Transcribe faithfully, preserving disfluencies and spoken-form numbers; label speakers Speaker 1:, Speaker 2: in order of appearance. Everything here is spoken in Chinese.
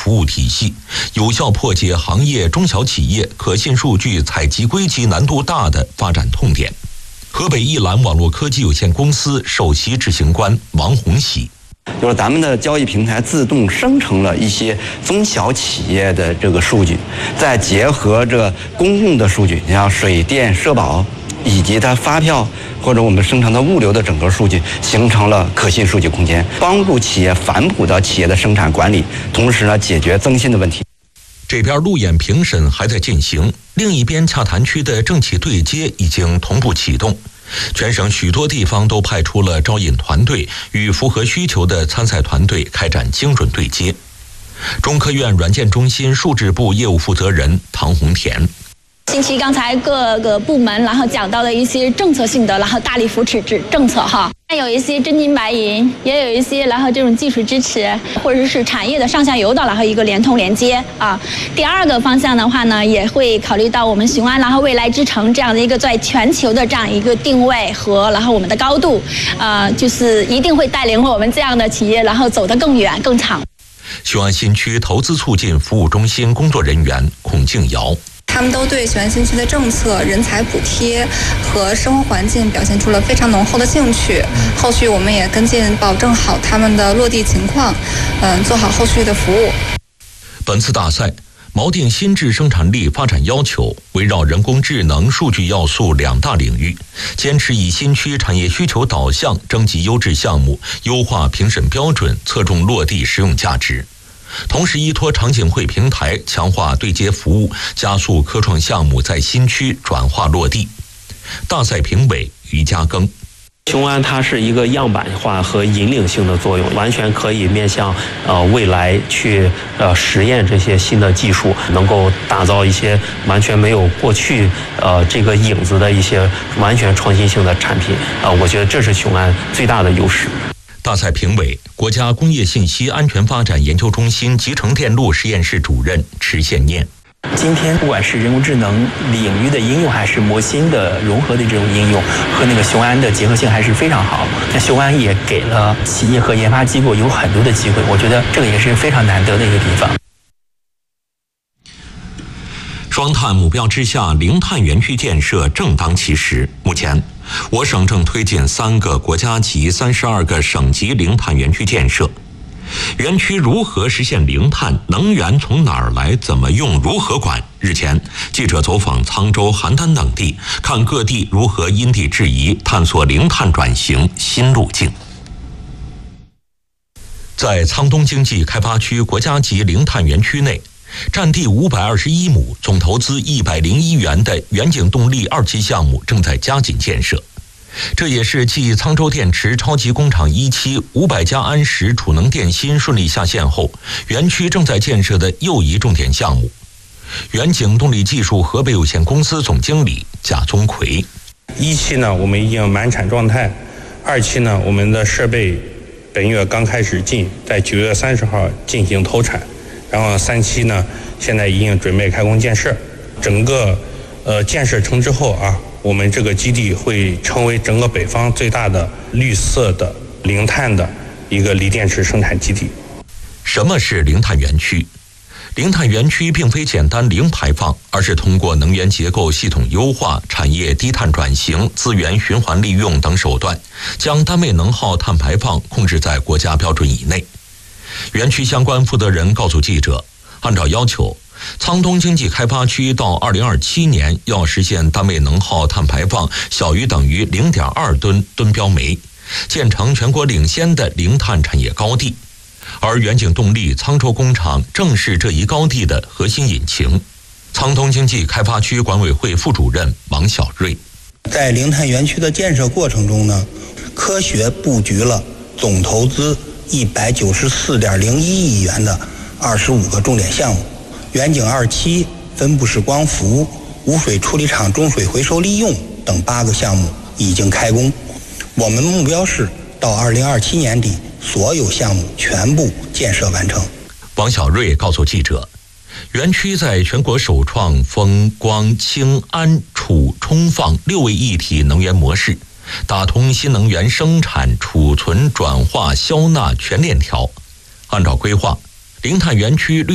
Speaker 1: 服务体系，有效破解行业中小企业可信数据采集归集难度大的发展痛点。河北一蓝网络科技有限公司首席执行官王红喜。
Speaker 2: 就是咱们的交易平台自动生成了一些中小企业的这个数据，再结合着公共的数据，像水电社保以及它发票或者我们生成的物流的整个数据，形成了可信数据空间，帮助企业反哺到企业的生产管理，同时呢解决增信的问题。
Speaker 1: 这边路演评审还在进行，另一边洽谈区的政企对接已经同步启动。全省许多地方都派出了招引团队，与符合需求的参赛团队开展精准对接。中科院软件中心数质部业务负责人唐红田。
Speaker 3: 近期刚才各个部门然后讲到的一些政策性的然后大力扶持政政策哈，有一些真金白银，也有一些然后这种技术支持，或者是产业的上下游的然后一个联通连接啊。第二个方向的话呢，也会考虑到我们雄安然后未来之城这样的一个在全球的这样一个定位和然后我们的高度，呃，就是一定会带领我们这样的企业然后走得更远更长。
Speaker 1: 雄安新区投资促进服务中心工作人员孔静瑶。
Speaker 4: 他们都对雄安新区的政策、人才补贴和生活环境表现出了非常浓厚的兴趣。后续我们也跟进，保证好他们的落地情况，嗯，做好后续的服务。
Speaker 1: 本次大赛锚定新质生产力发展要求，围绕人工智能、数据要素两大领域，坚持以新区产业需求导向征集优质项目，优化评审标准，侧重落地实用价值。同时依托场景会平台强化对接服务，加速科创项目在新区转化落地。大赛评委于家庚。
Speaker 5: 雄安它是一个样板化和引领性的作用，完全可以面向呃未来去呃实验这些新的技术，能够打造一些完全没有过去呃这个影子的一些完全创新性的产品啊、呃，我觉得这是雄安最大的优势。
Speaker 1: 大赛评委，国家工业信息安全发展研究中心集成电路实验室主任池宪念。
Speaker 6: 今天不管是人工智能领域的应用，还是模芯的融合的这种应用，和那个雄安的结合性还是非常好。那雄安也给了企业和研发机构有很多的机会，我觉得这个也是非常难得的一个地方。
Speaker 1: 双碳目标之下，零碳园区建设正当其时。目前，我省正推进三个国家级、三十二个省级零碳园区建设。园区如何实现零碳？能源从哪儿来？怎么用？如何管？日前，记者走访沧州、邯郸等地，看各地如何因地制宜，探索零碳转型新路径。在沧东经济开发区国家级零碳园区内，占地五百二十一亩、总投资一百零一元的远景动力二期项目正在加紧建设。这也是继沧州电池超级工厂一期五百家安时储能电芯顺利下线后，园区正在建设的又一重点项目。远景动力技术河北有限公司总经理贾宗奎。
Speaker 7: 一期呢，我们已经满产状态；二期呢，我们的设备本月刚开始进，在九月三十号进行投产。然后三期呢，现在已经准备开工建设。整个呃建设成之后啊，我们这个基地会成为整个北方最大的绿色的零碳的一个锂电池生产基地。
Speaker 1: 什么是零碳园区？零碳园区并非简单零排放，而是通过能源结构系统优化、产业低碳转型、资源循环利用等手段，将单位能耗碳排放控制在国家标准以内。园区相关负责人告诉记者，按照要求，沧东经济开发区到二零二七年要实现单位能耗碳排放小于等于 零点二吨吨标煤，建成全国领先的零碳产业高地。而远景动力沧州工厂正是这一高地的核心引擎。沧东经济开发区管委会副主任王小瑞，
Speaker 8: 在零碳园区的建设过程中呢，科学布局了总投资一百九十四点零一亿元的二十五个重点项目。远景二期、分布式光伏、污水处理厂中水回收利用等八个项目已经开工。我们目标是到二零二七年底，所有项目全部建设完成。
Speaker 1: 王小瑞告诉记者，园区在全国首创风光氢氨储充放六位一体能源模式，打通新能源生产、储存、转化、消纳全链条。按照规划，零碳园区